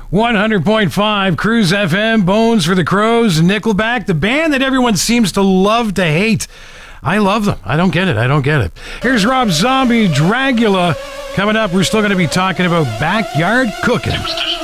100.5 Cruise FM, Bones for the Crows, Nickelback, the band that everyone seems to love to hate. I love them. I don't get it. Here's Rob Zombie, Dragula. Coming up, we're still going to be talking about backyard cooking.